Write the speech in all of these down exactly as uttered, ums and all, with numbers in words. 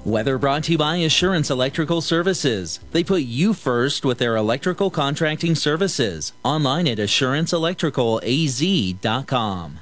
Weather brought to you by Assurance Electrical Services. They put you first with their electrical contracting services. Online at assurance electrical a z dot com.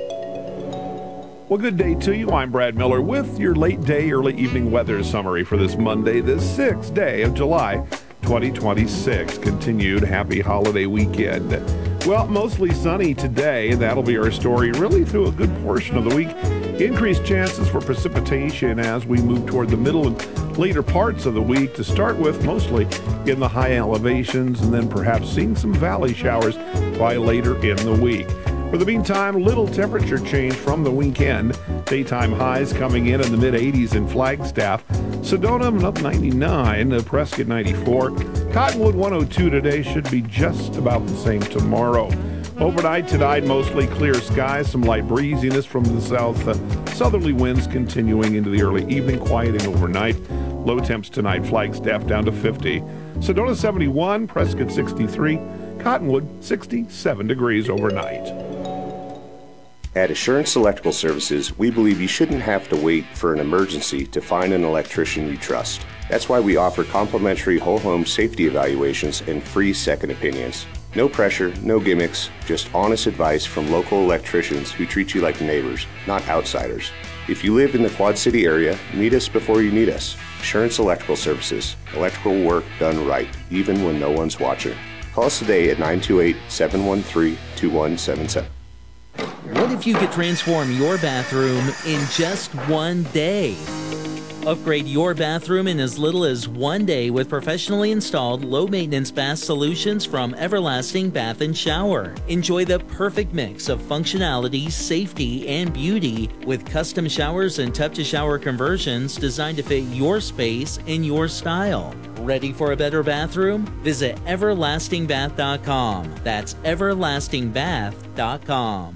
Well, good day to you. I'm Brad Miller with your late day, early evening weather summary for this Monday, the sixth day of July, twenty twenty-six. Continued happy holiday weekend. Well, mostly sunny today. That'll be our story really through a good portion of the week. Increased chances for precipitation as we move toward the middle and later parts of the week, to start with mostly in the high elevations, and then perhaps seeing some valley showers by later in the week. For the meantime, little temperature change from the weekend. Daytime highs coming in in the mid eighties in Flagstaff. Sedona up ninety-nine, uh, Prescott ninety-four. Cottonwood one oh two today, should be just about the same tomorrow. Overnight tonight, mostly clear skies, some light breeziness from the south. Uh, southerly winds continuing into the early evening, quieting overnight. Low temps tonight, Flagstaff down to fifty. Sedona seventy-one, Prescott sixty-three. Cottonwood sixty-seven degrees overnight. At Assurance Electrical Services, we believe you shouldn't have to wait for an emergency to find an electrician you trust. That's why we offer complimentary whole home safety evaluations and free second opinions. No pressure, no gimmicks, just honest advice from local electricians who treat you like neighbors, not outsiders. If you live in the Quad City area, meet us before you need us. Assurance Electrical Services, electrical work done right, even when no one's watching. Call us today at nine two eight, seven one three, two one seven seven. What if you could transform your bathroom in just one day? Upgrade your bathroom in as little as one day with professionally installed low-maintenance bath solutions from Everlasting Bath and Shower. Enjoy the perfect mix of functionality, safety, and beauty with custom showers and tub-to-shower conversions designed to fit your space and your style. Ready for a better bathroom? Visit everlasting bath dot com. That's everlasting bath dot com.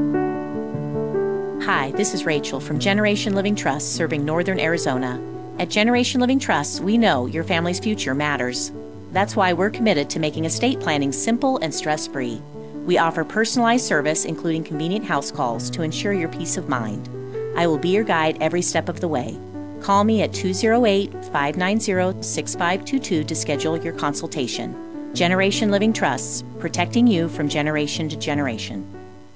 Hi, this is Rachel from Generation Living Trust, serving Northern Arizona. At Generation Living Trust, we know your family's future matters. That's why we're committed to making estate planning simple and stress-free. We offer personalized service, including convenient house calls, to ensure your peace of mind. I will be your guide every step of the way. Call me at two oh eight, five nine zero, six five two two to schedule your consultation. Generation Living Trusts, protecting you from generation to generation.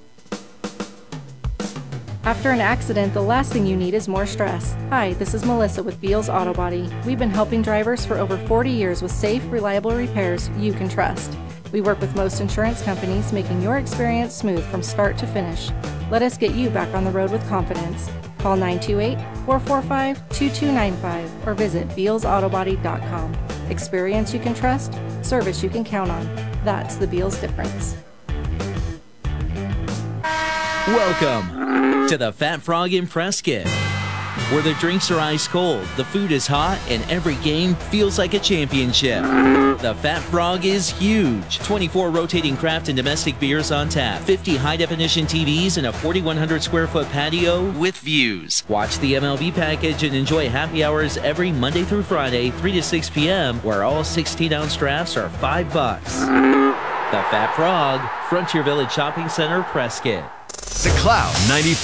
After an accident, the last thing you need is more stress. Hi, this is Melissa with Beals Auto Body. We've been helping drivers for over forty years with safe, reliable repairs you can trust. We work with most insurance companies, making your experience smooth from start to finish. Let us get you back on the road with confidence. Call nine two eight, four four five, two two nine five or visit beals auto body dot com. Experience you can trust, service you can count on. That's the Beals difference. Welcome to the Fat Frog in Prescott, where the drinks are ice cold, the food is hot, and every game feels like a championship. The Fat Frog is huge. twenty-four rotating craft and domestic beers on tap, fifty high-definition T Vs, and a forty-one hundred square foot patio with views. Watch the M L B package and enjoy happy hours every Monday through Friday, three to six p.m., where all sixteen ounce drafts are five bucks. The Fat Frog, Frontier Village Shopping Center, Prescott. The Cloud ninety-five.